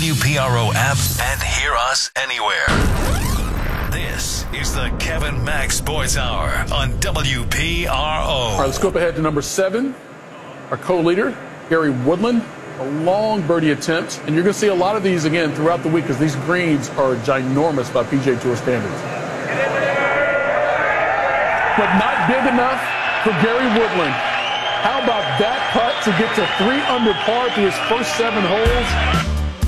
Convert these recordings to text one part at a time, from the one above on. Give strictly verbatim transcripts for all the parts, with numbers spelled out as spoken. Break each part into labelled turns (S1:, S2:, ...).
S1: W P R O app and hear us anywhere. This is the Kevin Mack Sports Hour on W P R O.
S2: All right, let's go up ahead to number seven. Our co-leader, Gary Woodland. A long birdie attempt. And you're going to see a lot of these again throughout the week because these greens are ginormous by P G A Tour standards. But not big enough for Gary Woodland. How about that putt to get to three under par through his first seven holes?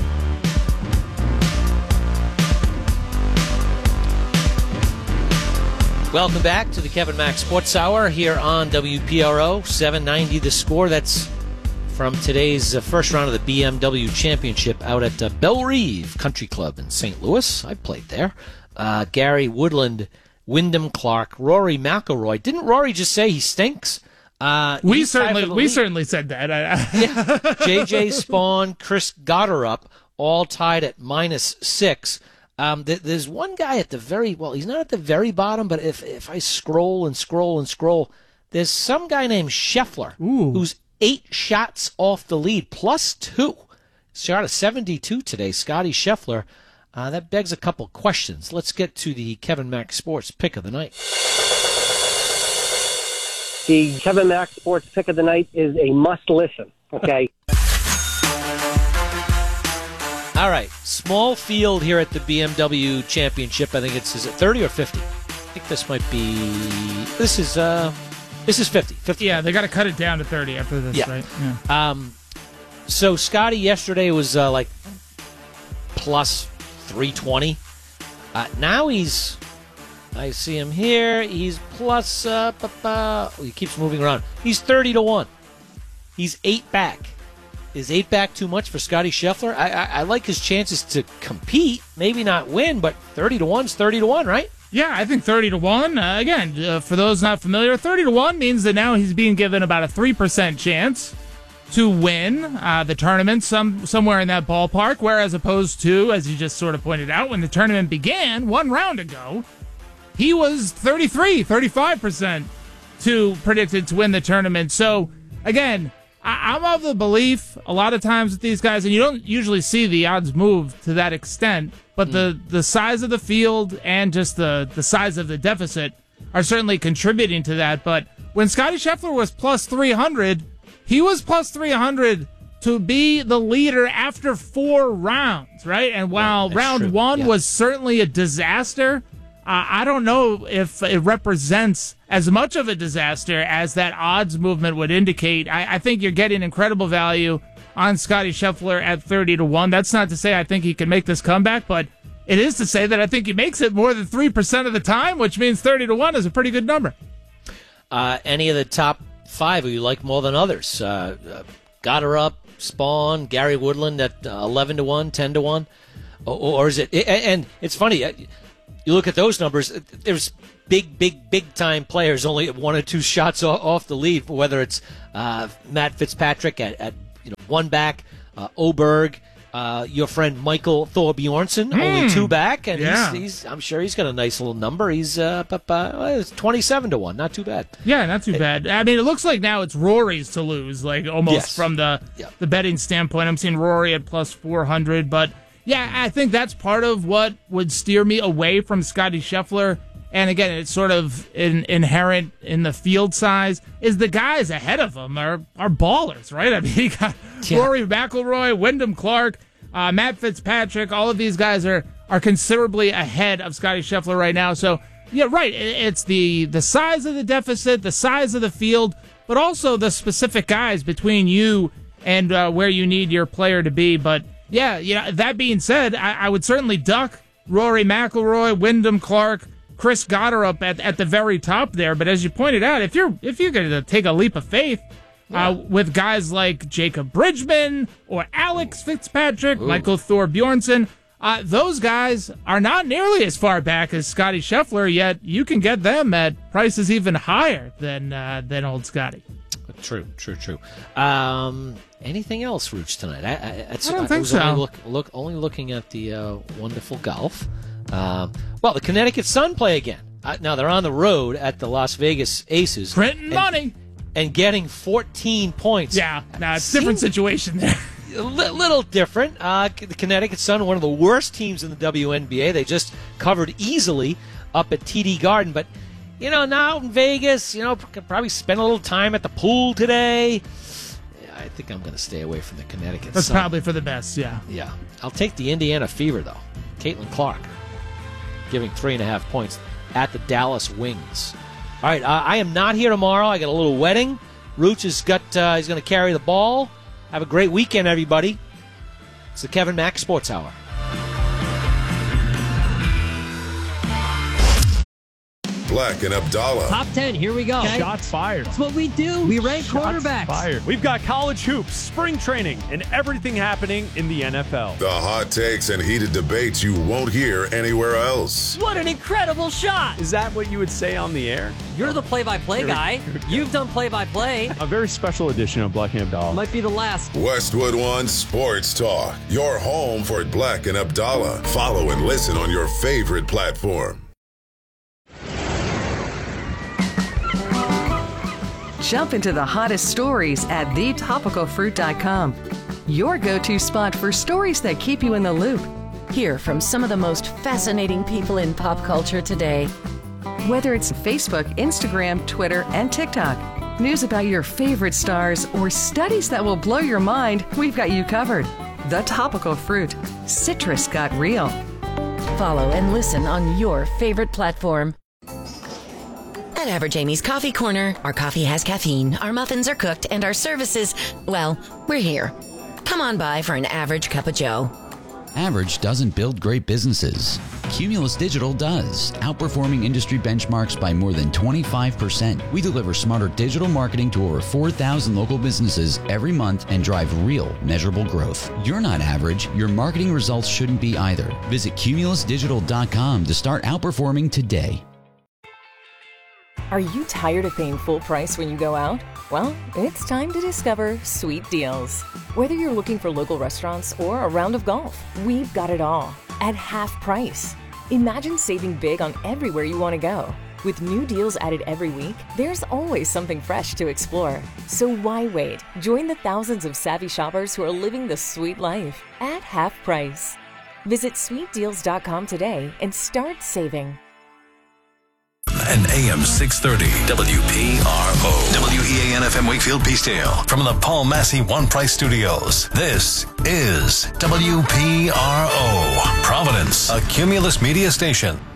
S3: Welcome back to the Kevin Mack Sports Hour here on W P R O. seven ninety the score. That's from today's uh, first round of the B M W Championship out at uh, Bellerive Country Club in Saint Louis. I played there. Uh, Gary Woodland, Wyndham Clark, Rory McIlroy. Didn't Rory just say he stinks? Uh,
S4: we certainly we lead. certainly said that.
S3: yeah. J J Spawn, Chris Gotterup, all tied at minus six. Um, th- there's one guy at the very, well, he's not at the very bottom, but if if I scroll and scroll and scroll, there's some guy named Scheffler
S4: Ooh.
S3: who's eight shots off the lead, plus two. Shot a seventy-two today, Scotty Scheffler. Uh, that begs a couple questions. Let's get to the Kevin Mack Sports Pick of the Night.
S5: The Kevin Mack Sports Pick of the Night is a must-listen, okay?
S3: All right, small field here at the B M W Championship. I think it's, is it thirty or fifty? I think this might be, this is uh, this is fifty. fifty.
S4: Yeah, they got to cut it down to thirty after this,
S3: yeah.
S4: right? Yeah.
S3: Um, so Scotty yesterday was uh, like plus three twenty. Uh, now he's, I see him here, he's plus, uh, ba, ba, oh, he keeps moving around. He's thirty to one. He's eight back. Is eight back too much for Scotty Scheffler? I, I, I like his chances to compete, maybe not win, but thirty to one is thirty to one, right?
S4: Yeah, I think thirty to one. Uh, again, uh, for those not familiar, thirty to one means that now he's being given about a three percent chance to win uh, the tournament, some somewhere in that ballpark, whereas opposed to, as you just sort of pointed out, when the tournament began one round ago, he was thirty-three, thirty-five percent to predicted to win the tournament. So, again, I'm of the belief a lot of times with these guys, and you don't usually see the odds move to that extent, but mm. the, the size of the field and just the, the size of the deficit are certainly contributing to that. But when Scotty Scheffler was plus three hundred, he was plus three hundred to be the leader after four rounds, right? And while yeah, round true. one yeah. was certainly a disaster, Uh, I don't know if it represents as much of a disaster as that odds movement would indicate. I, I think you're getting incredible value on Scotty Scheffler at thirty to one. That's not to say I think he can make this comeback, but it is to say that I think he makes it more than three percent of the time, which means thirty to one is a pretty good number.
S3: Uh, any of the top five who you like more than others? Uh, uh, Gotterup, Spawn, Gary Woodland at uh, eleven to one, ten to one? Or, or is it, and it's funny, you look at those numbers, there's big, big, big-time players only one or two shots off the lead, whether it's uh, Matt Fitzpatrick at, at you know one back, uh, Oberg, uh, your friend Michael Thorbjornsen, mm. only two back, and
S4: yeah.
S3: he's, he's I'm sure he's got a nice little number. He's uh, uh, it's twenty-seven to one, not too bad.
S4: Yeah, not too
S3: it,
S4: bad. I mean, it looks like now it's Rory's to lose, like almost
S3: yes.
S4: from the
S3: yeah.
S4: the betting standpoint. I'm seeing Rory at plus four hundred, but yeah, I think that's part of what would steer me away from Scotty Scheffler. And again, it's sort of in, inherent in the field size, is the guys ahead of him are, are ballers, right? I mean, you got yeah. Rory McIlroy, Wyndham Clark, uh, Matt Fitzpatrick. All of these guys are, are considerably ahead of Scotty Scheffler right now. So, yeah, right. It, it's the, the size of the deficit, the size of the field, but also the specific guys between you and uh, where you need your player to be. But yeah, you know, that being said, I, I would certainly duck Rory McIlroy, Wyndham Clark, Chris Gotterup at at the very top there. But as you pointed out, if you're if you're going to take a leap of faith yeah. uh, with guys like Jacob Bridgman or Alex Fitzpatrick, Ooh. Michael Thorbjornsen, uh, those guys are not nearly as far back as Scotty Scheffler. Yet you can get them at prices even higher than uh, than old Scotty.
S3: True, true, true. Um, anything else, Rooch, tonight? I, I,
S4: I don't
S3: I,
S4: think
S3: I was
S4: so.
S3: Only, look, look, only looking at the uh, wonderful golf. Um, well, the Connecticut Sun play again. Uh, now, they're on the road at the Las Vegas Aces.
S4: Printing
S3: and,
S4: money.
S3: And getting fourteen points.
S4: Yeah, no, it's a different situation there.
S3: a li- little different. Uh, the Connecticut Sun, one of the worst teams in the W N B A. They just covered easily up at T D Garden. But, you know, now out in Vegas, you know, could probably spend a little time at the pool today. Yeah, I think I'm going to stay away from the Connecticut
S4: That's
S3: Sun.
S4: probably for the best, yeah.
S3: Yeah. I'll take the Indiana Fever, though. Caitlin Clark giving three and a half points at the Dallas Wings. All right, uh, I am not here tomorrow. I got a little wedding. Rooch has got, uh, he's going to carry the ball. Have a great weekend, everybody. It's the Kevin Mack Sports Hour.
S6: Black and Abdallah.
S7: Top ten, here we go.
S8: Okay. Shots fired.
S7: That's what we do. We rank
S8: Shots
S7: quarterbacks.
S8: fired. We've got college hoops, spring training, and everything happening in the N F L.
S6: The hot takes and heated debates you won't hear anywhere else.
S7: What an incredible shot.
S8: Is that what you would say on the air?
S7: You're the play-by-play guy. You've done play-by-play.
S8: A very special edition of Black and Abdallah.
S7: Might be the last.
S6: Westwood One Sports Talk. Your home for Black and Abdallah. Follow and listen on your favorite platform.
S9: Jump into the hottest stories at the topical fruit dot com. Your go-to spot for stories that keep you in the loop.
S10: Hear from some of the most fascinating people in pop culture today.
S9: Whether it's Facebook, Instagram, Twitter, and TikTok, news about your favorite stars, or studies that will blow your mind, we've got you covered. The Topical Fruit. Citrus got real.
S10: Follow and listen on your favorite platform.
S11: At Average Amy's Coffee Corner, our coffee has caffeine, our muffins are cooked, and our services, well, we're here. Come on by for an average cup of joe.
S12: Average doesn't build great businesses. Cumulus Digital does, outperforming industry benchmarks by more than twenty-five percent. We deliver smarter digital marketing to over four thousand local businesses every month and drive real, measurable growth. You're not average. Your marketing results shouldn't be either. Visit cumulus digital dot com to start outperforming today.
S13: Are you tired of paying full price when you go out? Well, it's time to discover Sweet Deals. Whether you're looking for local restaurants or a round of golf, we've got it all at half price. Imagine saving big on everywhere you want to go. With new deals added every week, there's always something fresh to explore. So why wait? Join the thousands of savvy shoppers who are living the sweet life at half price. Visit sweet deals dot com today and start saving.
S1: And A M six thirty W P R O. W E A N F M Wakefield Peacedale. From the Paul Massey One Price Studios. This is W P R O. Providence, a Cumulus media station.